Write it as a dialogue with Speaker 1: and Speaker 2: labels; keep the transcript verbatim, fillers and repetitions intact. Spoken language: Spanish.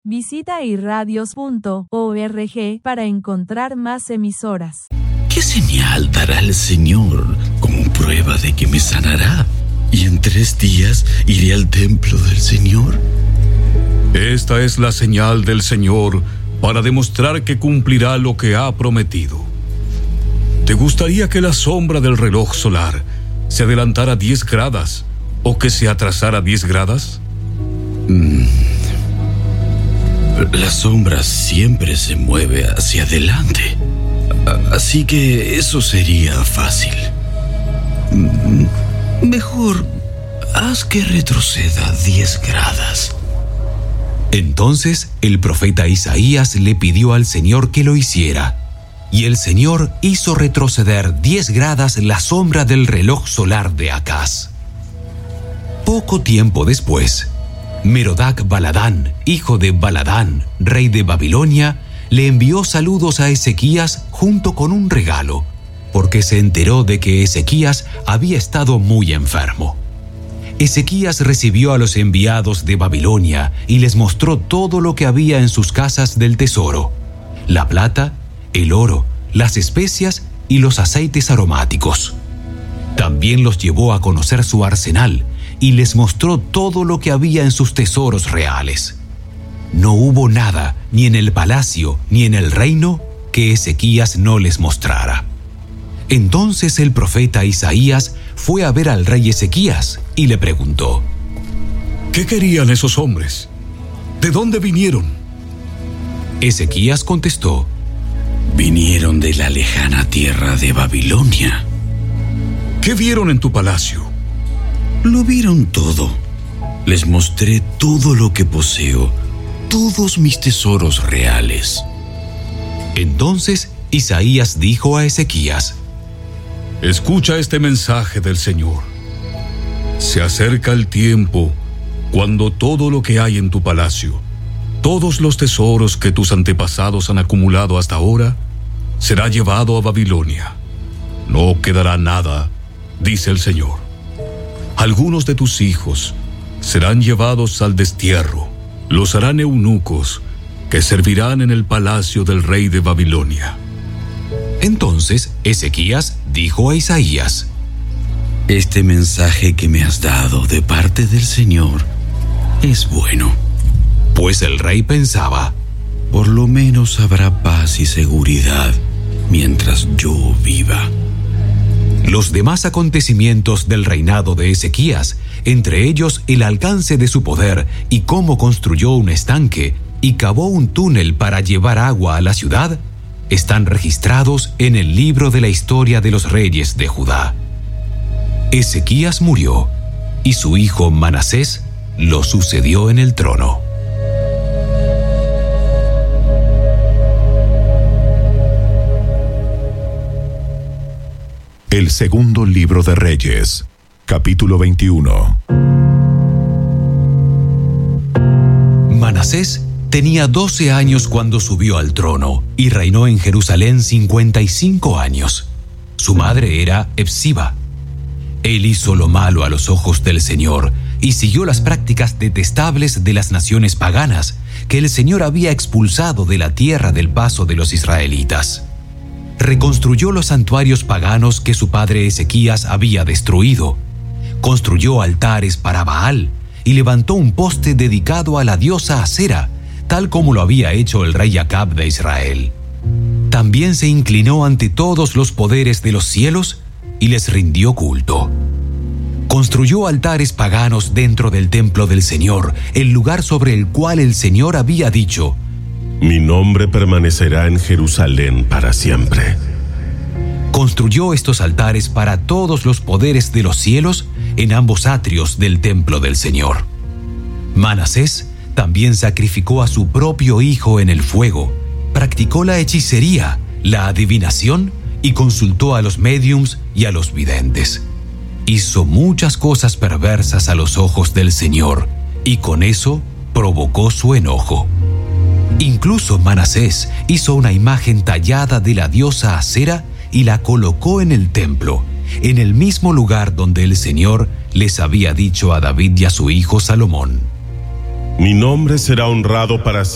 Speaker 1: Visita irradios punto org para encontrar más emisoras.
Speaker 2: ¿Qué señal dará el Señor como prueba de que me sanará? Y en tres días iré al templo del Señor.
Speaker 3: Esta es la señal del Señor para demostrar que cumplirá lo que ha prometido. ¿Te gustaría que la sombra del reloj solar se adelantara diez gradas o que se atrasara diez gradas?
Speaker 2: Mm. La sombra siempre se mueve hacia adelante. Así que eso sería fácil. Mejor haz que retroceda diez gradas.
Speaker 4: Entonces el profeta Isaías le pidió al Señor que lo hiciera, y el Señor hizo retroceder diez gradas la sombra del reloj solar de Acaz. Poco tiempo después, Merodach Baladán, hijo de Baladán, rey de Babilonia, le envió saludos a Ezequías junto con un regalo, porque se enteró de que Ezequías había estado muy enfermo. Ezequías recibió a los enviados de Babilonia y les mostró todo lo que había en sus casas del tesoro: la plata, el oro, las especias y los aceites aromáticos. También los llevó a conocer su arsenal y les mostró todo lo que había en sus tesoros reales. No hubo nada, ni en el palacio ni en el reino, que Ezequías no les mostrara. Entonces el profeta Isaías fue a ver al rey Ezequías y le preguntó:
Speaker 3: ¿qué querían esos hombres? ¿De dónde vinieron?
Speaker 4: Ezequías contestó:
Speaker 2: vinieron de la lejana tierra de Babilonia.
Speaker 3: ¿Qué vieron en tu palacio?
Speaker 2: Lo vieron todo. Les mostré todo lo que poseo, todos mis tesoros reales.
Speaker 4: Entonces Isaías dijo a Ezequías:
Speaker 3: escucha este mensaje del Señor. Se acerca el tiempo cuando todo lo que hay en tu palacio, todos los tesoros que tus antepasados han acumulado hasta ahora, será llevado a Babilonia. No quedará nada, dice el Señor. Algunos de tus hijos serán llevados al destierro. Los harán eunucos que servirán en el palacio del rey de Babilonia.
Speaker 4: Entonces Ezequías dijo a Isaías:
Speaker 2: este mensaje que me has dado de parte del Señor es bueno.
Speaker 4: Pues el rey pensaba:
Speaker 2: por lo menos habrá paz y seguridad mientras yo viva.
Speaker 4: Los demás acontecimientos del reinado de Ezequías, entre ellos el alcance de su poder y cómo construyó un estanque y cavó un túnel para llevar agua a la ciudad, están registrados en el libro de la historia de los reyes de Judá. Ezequías murió y su hijo Manasés lo sucedió en el trono.
Speaker 5: El segundo libro de Reyes, capítulo veintiuno.
Speaker 4: Manasés tenía doce años cuando subió al trono y reinó en Jerusalén cincuenta y cinco años. Su madre era Hepsiba. Él hizo lo malo a los ojos del Señor y siguió las prácticas detestables de las naciones paganas que el Señor había expulsado de la tierra del paso de los israelitas. Reconstruyó los santuarios paganos que su padre Ezequías había destruido. Construyó altares para Baal y levantó un poste dedicado a la diosa Acera, tal como lo había hecho el rey Acab de Israel. También se inclinó ante todos los poderes de los cielos y les rindió culto. Construyó altares paganos dentro del templo del Señor, el lugar sobre el cual el Señor había dicho:
Speaker 5: mi nombre permanecerá en Jerusalén para siempre.
Speaker 4: Construyó estos altares para todos los poderes de los cielos en ambos atrios del templo del Señor. Manasés también sacrificó a su propio hijo en el fuego, practicó la hechicería, la adivinación y consultó a los médiums y a los videntes. Hizo muchas cosas perversas a los ojos del Señor y con eso provocó su enojo. Incluso Manasés hizo una imagen tallada de la diosa Acera y la colocó en el templo, en el mismo lugar donde el Señor les había dicho a David y a su hijo Salomón:
Speaker 5: mi nombre será honrado para siempre.